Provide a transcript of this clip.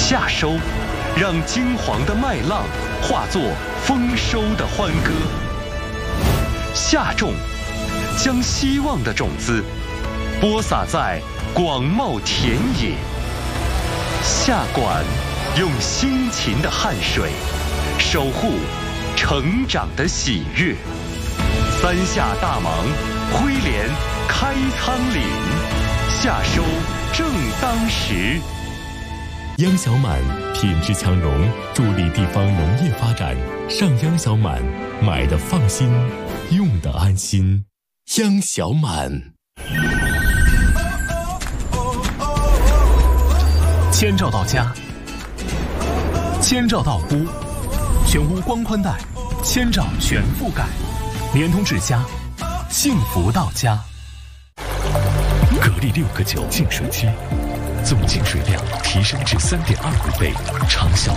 夏收，让金黄的麦浪化作丰收的欢歌；夏种，将希望的种子播撒在广袤田野；夏管，用辛勤的汗水守护成长的喜悦。三夏大忙，挥镰开仓廪，夏收正当时。 央小满品质强融，助力地方农业发展。上央小满，买的放心，用的安心。央小满。 千兆到家，千兆到屋，全屋光宽带，千兆全覆盖，联通至家，幸福到家。 格力6个9净水机，总净水量提升至3.25倍，长效